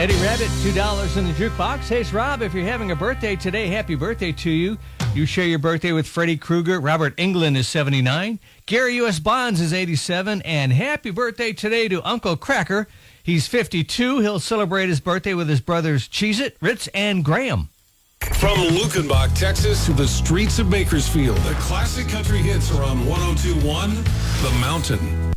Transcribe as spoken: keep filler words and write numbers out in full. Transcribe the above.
Eddie Rabbit, two dollars in the jukebox. Hey, it's Rob. If you're having a birthday today, happy birthday to you. You share your birthday with Freddie Krueger. Robert England is seventy-nine. Gary U S. Bonds is eighty-seven. And happy birthday today to Uncle Cracker. He's fifty-two. He'll celebrate his birthday with his brothers Cheez-It, Ritz, and Graham. From Lukenbach, Texas, to the streets of Bakersfield, the classic country hits are on one oh two point one The Mountain.